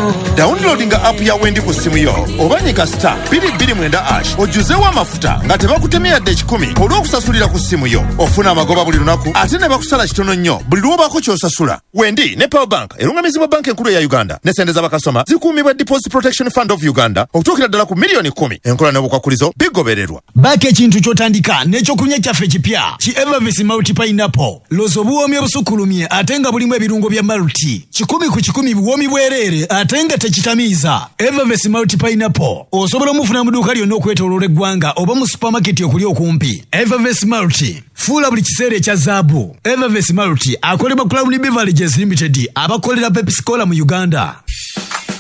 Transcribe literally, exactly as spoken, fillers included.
Downloadinga app ya Wendi ku simu yo obanyika star two two nine ash ojuzewo amafuta nga tebakutemya yadde ekikumi olw'okusasulira ku simu yo. Ofuna amagoba buli lunaku ate ne bakusala kitono nnyo buli lw'obaako ky'osasula. Wendi ne Power Bank erungamizibwa banka enkulu ya Uganda ne sente z'abakasoma zikuumibwa Deposit Protection Fund of Uganda okutuukira ddala ku miliyoni kumi. Enkola n'obukwakulizo bigobererwa. Baako ekintu ky'otandika n'ekyokunywa kyaffe kipya ki Evervis Multi Pineapple. Loza obuwoomi obusukulumye ate nga bulimu ebirungo bya multi. Kikumi ku kikumi buwoomi bwereere ate nga tekitamiiza. Evervis Multi Pineapple osobola omufuna mu dduuka lyonna okwetooloola eggwanga oba mu supermarket okuli okumpi. Evervis Multi fuula buli kiseera ekya zaabu. Evervis Multi akolebwa Crown Beverages Limited abakolera Pepsi Cola mu Uganda.